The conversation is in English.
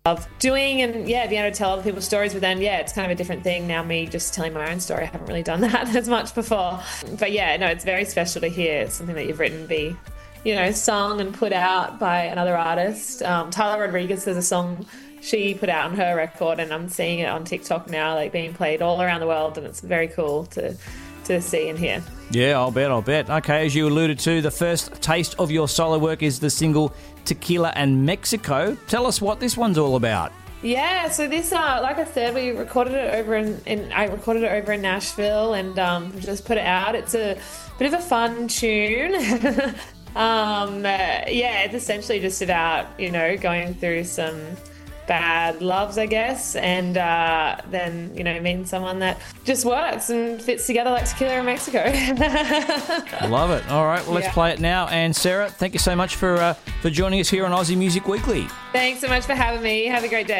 love doing, and being able to tell other people's stories. But then it's kind of a different thing now, me just telling my own story. I haven't really done that as much before, but it's very special to hear something that you've written be sung and put out by another artist. Tyler Rodriguez has a song she put out on her record, and I'm seeing it on TikTok now, like being played all around the world, and it's very cool to see and hear. Yeah, I'll bet. Okay, as you alluded to, the first taste of your solo work is the single Tequila and Mexico. Tell us what this one's all about. Yeah, so this, like I said, we recorded it over I recorded it over in Nashville, and just put it out. It's a bit of a fun tune. It's essentially just about, going through some bad loves, I guess, and then, meeting someone that just works and fits together like tequila in Mexico. Love it. All right, well, let's play it now. And Sarah, thank you so much for joining us here on Aussie Music Weekly. Thanks so much for having me. Have a great day.